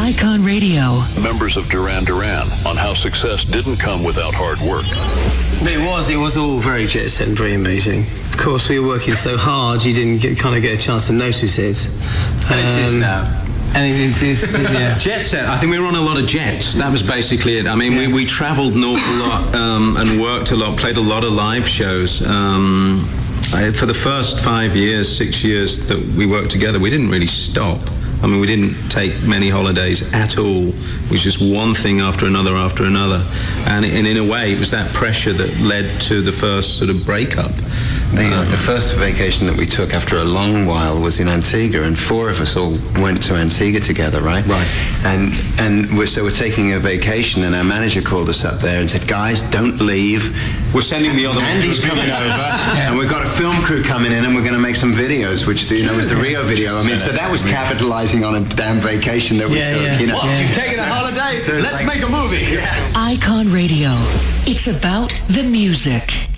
Icon Radio. Members of Duran Duran on how success didn't come without hard work. It was all very jet set and very amazing. Of course, we were working so hard, you didn't get a chance to notice it. And it is now. And it is, yeah. Jet set. I think we were on a lot of jets. That was basically it. I mean, we travelled an awful lot and worked a lot, played a lot of live shows. For the first 6 years that we worked together, we didn't really stop. I mean, we didn't take many holidays at all. It was just one thing after another. And in a way, it was that pressure that led to the first sort of breakup. The first vacation that we took after a long while was in Antigua, and 4 of us all went to Antigua together, right? Right. And we're taking a vacation, and our manager called us up there and said, "Guys, don't leave. We're sending the other one." Andy's coming over, and we've got a film crew coming in, and we're going to make some videos," which, was the Rio video. I mean, so that was capitalizing on a damn vacation that we took. Yeah. You know? What? You've taken a holiday? Let's make a movie. Icon Radio. It's about the music.